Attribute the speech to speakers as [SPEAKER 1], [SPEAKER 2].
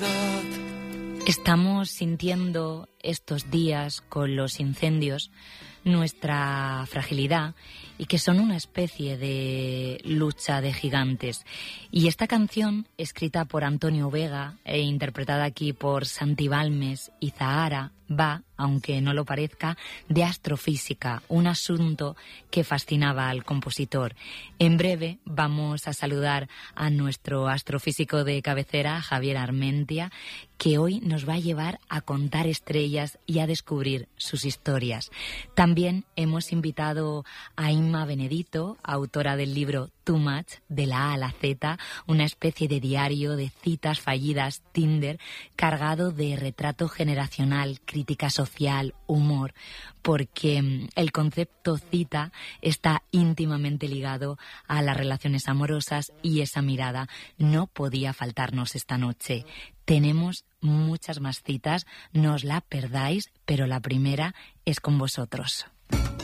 [SPEAKER 1] Estamos sintiendo estos días con los incendios nuestra fragilidad y que son una especie de lucha de gigantes. Y esta canción, escrita por Antonio Vega e interpretada aquí por Santi Balmes y Zahara, va, aunque no lo parezca, de astrofísica, un asunto que fascinaba al compositor. En breve vamos a saludar a nuestro astrofísico de cabecera, Javier Armentia, que hoy nos va a llevar a contar estrellas y a descubrir sus historias. También hemos invitado a Inma Benedito, autora del libro Too Much, de la A a la Z, una especie de diario de citas fallidas Tinder, cargado de retrato generacional, crítica social, humor, porque el concepto cita está íntimamente ligado a las relaciones amorosas y esa mirada no podía faltarnos esta noche. Tenemos muchas más citas, no os la perdáis, pero la primera es con vosotros.